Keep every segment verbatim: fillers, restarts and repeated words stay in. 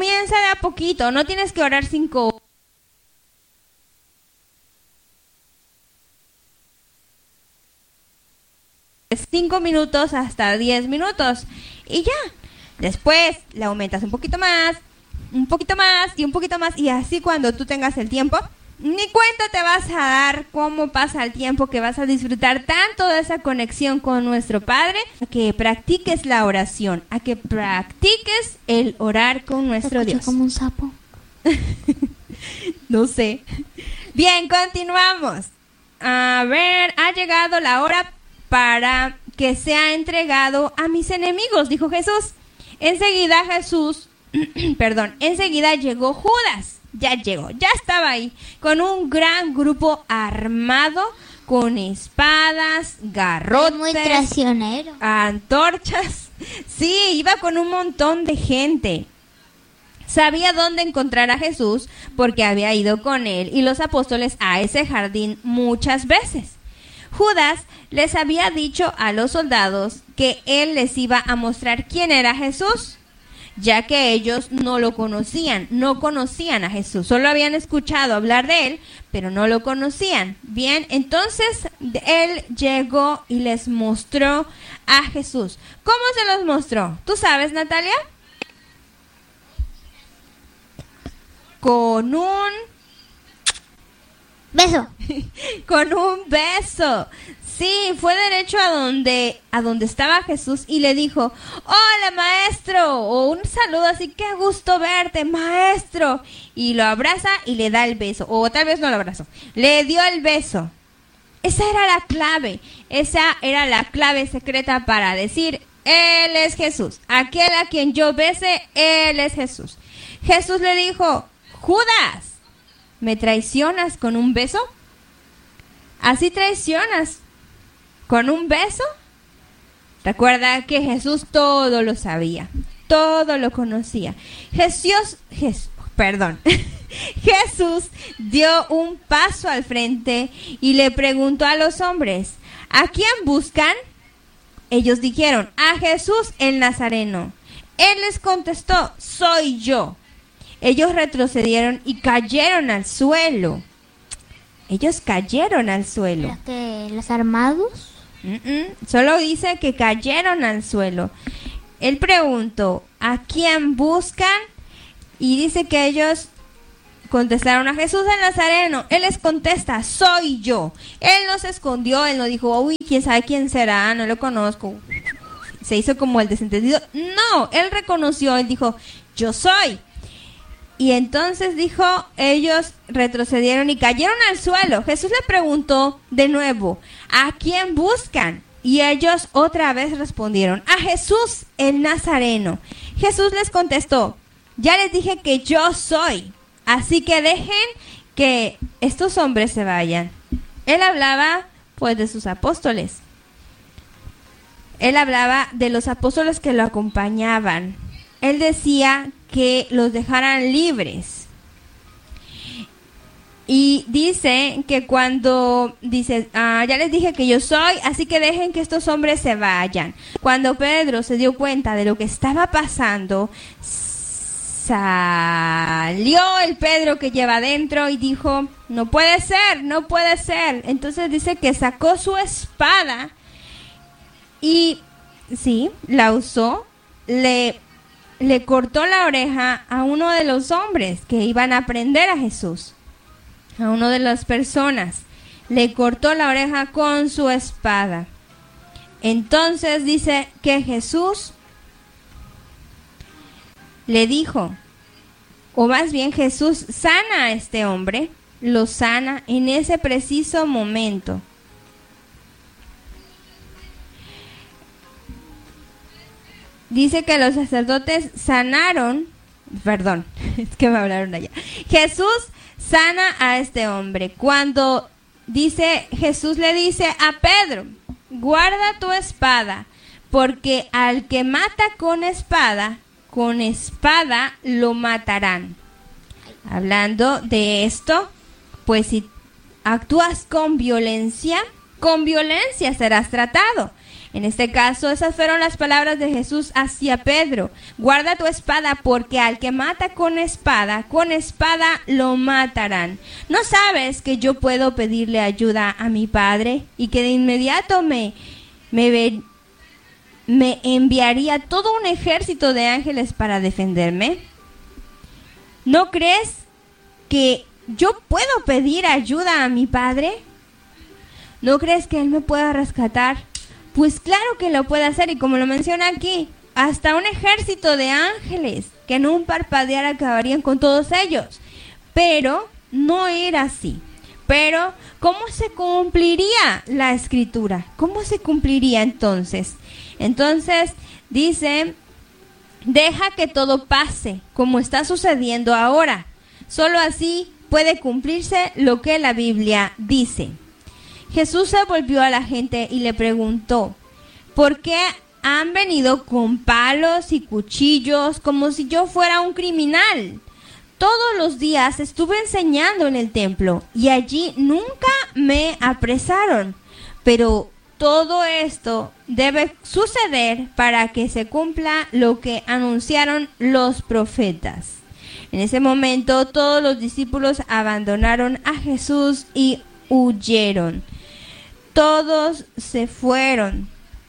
Comienza de a poquito, no tienes que orar cinco horas. Cinco minutos hasta diez minutos y ya. Después le aumentas un poquito más, un poquito más y un poquito más, y así cuando tú tengas el tiempo, ni cuenta te vas a dar cómo pasa el tiempo, que vas a disfrutar tanto de esa conexión con nuestro Padre, a que practiques la oración, a que practiques el orar con nuestro Dios. Como un sapo. No sé. Bien, continuamos. A ver, ha llegado la hora para que sea entregado a mis enemigos, dijo Jesús. Enseguida Jesús, perdón, enseguida llegó Judas, ya llegó, ya estaba ahí, con un gran grupo armado, con espadas, garrotes, muy traicionero, antorchas. Sí, iba con un montón de gente. Sabía dónde encontrar a Jesús porque había ido con él y los apóstoles a ese jardín muchas veces. Judas les había dicho a los soldados que él les iba a mostrar quién era Jesús, ya que ellos no lo conocían, no conocían a Jesús, solo habían escuchado hablar de él, pero no lo conocían. Bien, entonces él llegó y les mostró a Jesús. ¿Cómo se los mostró? ¿Tú sabes, Natalia? Con un... beso. Con un beso. Sí, fue derecho a donde, a donde estaba Jesús y le dijo, hola maestro, o un saludo así, qué gusto verte maestro, y lo abraza y le da el beso, o tal vez no lo abrazó, le dio el beso. Esa era la clave, esa era la clave secreta para decir, él es Jesús, aquel a quien yo bese, él es Jesús. Jesús le dijo, Judas, ¿me traicionas con un beso? ¿Así traicionas con un beso? Recuerda que Jesús todo lo sabía, todo lo conocía. Jesús, Jesús, perdón, Jesús dio un paso al frente y le preguntó a los hombres, ¿a quién buscan? Ellos dijeron, a Jesús el Nazareno. Él les contestó, soy yo. Ellos retrocedieron y cayeron al suelo. Ellos cayeron al suelo. ¿Los, que, los armados? Mm-mm. Solo dice que cayeron al suelo. Él preguntó, ¿a quién buscan? Y dice que ellos contestaron a Jesús el Nazareno. Él les contesta, soy yo. Él no se escondió, él no dijo, uy, quién sabe quién será, no lo conozco. Se hizo como el desentendido. No, él reconoció, él dijo, yo soy. Y entonces dijo, ellos retrocedieron y cayeron al suelo. Jesús le preguntó de nuevo, ¿a quién buscan? Y ellos otra vez respondieron, a Jesús el Nazareno. Jesús les contestó, ya les dije que yo soy, así que dejen que estos hombres se vayan. Él hablaba pues de sus apóstoles. Él hablaba de los apóstoles que lo acompañaban. Él decía que los dejaran libres. Y dice que cuando dice, ah, ya les dije que yo soy, así que dejen que estos hombres se vayan. Cuando Pedro se dio cuenta de lo que estaba pasando, salió el Pedro que lleva adentro y dijo, no puede ser, no puede ser. Entonces dice que sacó su espada y sí, la usó, le le cortó la oreja a uno de los hombres que iban a prender a Jesús, a uno de las personas, le cortó la oreja con su espada. Entonces dice que Jesús le dijo, o más bien Jesús sana a este hombre, lo sana en ese preciso momento. Dice que los sacerdotes sanaron, perdón, es que me hablaron allá. Jesús sana a este hombre. Cuando dice, Jesús le dice a Pedro, guarda tu espada, porque al que mata con espada, con espada lo matarán. Hablando de esto, pues si actúas con violencia, con violencia serás tratado. En este caso, esas fueron las palabras de Jesús hacia Pedro. Guarda tu espada, porque al que mata con espada, con espada lo matarán. ¿No sabes que yo puedo pedirle ayuda a mi Padre y que de inmediato me, me, ve, me enviaría todo un ejército de ángeles para defenderme? ¿No crees que yo puedo pedir ayuda a mi Padre? ¿No crees que Él me pueda rescatar? Pues claro que lo puede hacer, y como lo menciona aquí, hasta un ejército de ángeles que en un parpadear acabarían con todos ellos. Pero no era así. Pero, ¿cómo se cumpliría la escritura? ¿Cómo se cumpliría entonces? Entonces, dice, deja que todo pase, como está sucediendo ahora. Solo así puede cumplirse lo que la Biblia dice. Jesús se volvió a la gente y le preguntó, ¿por qué han venido con palos y cuchillos como si yo fuera un criminal? Todos los días estuve enseñando en el templo y allí nunca me apresaron. Pero todo esto debe suceder para que se cumpla lo que anunciaron los profetas. En ese momento todos los discípulos abandonaron a Jesús y huyeron. Todos se fueron.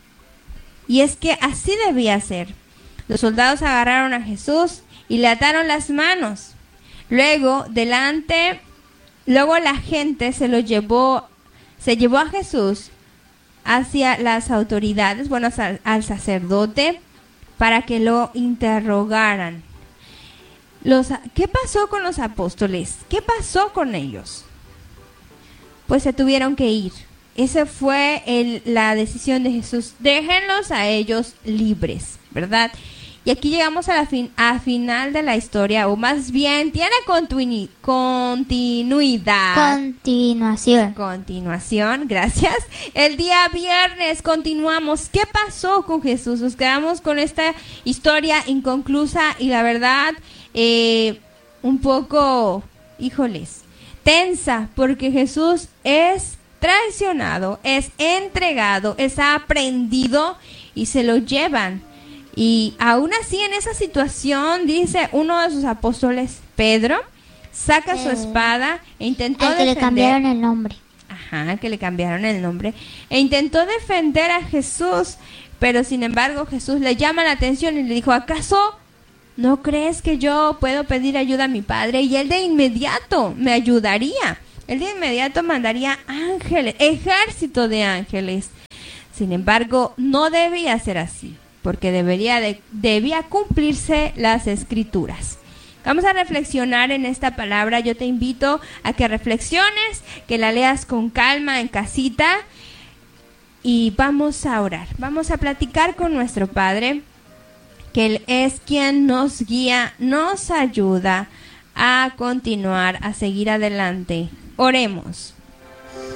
Y es que así debía ser. Los soldados agarraron a Jesús y le ataron las manos. Luego, delante, luego la gente se lo llevó, se llevó a Jesús hacia las autoridades, bueno, al, al sacerdote, para que lo interrogaran. Los, ¿qué pasó con los apóstoles? ¿Qué pasó con ellos? Pues se tuvieron que ir. Esa fue el, la decisión de Jesús. Déjenlos a ellos libres, ¿verdad? Y aquí llegamos a la fin, a final de la historia, o más bien tiene continu, continuidad. Continuación. Continuación, gracias. El día viernes continuamos. ¿Qué pasó con Jesús? Nos quedamos con esta historia inconclusa y la verdad, eh, un poco, híjoles, tensa, porque Jesús es traicionado, es entregado, es aprendido y se lo llevan. Y aún así en esa situación, dice uno de sus apóstoles, Pedro, saca eh, su espada e intentó al que defender. le cambiaron el nombre. Ajá, que le cambiaron el nombre. E intentó defender a Jesús, pero sin embargo Jesús le llama la atención y le dijo, ¿acaso no crees que yo puedo pedir ayuda a mi Padre? Y Él de inmediato me ayudaría. Él de inmediato mandaría ángeles, ejército de ángeles. Sin embargo, no debía ser así, porque debería de, debía cumplirse las escrituras. Vamos a reflexionar en esta palabra. Yo te invito a que reflexiones, que la leas con calma en casita y vamos a orar. Vamos a platicar con nuestro Padre, que Él es quien nos guía, nos ayuda a continuar, a seguir adelante. Oremos.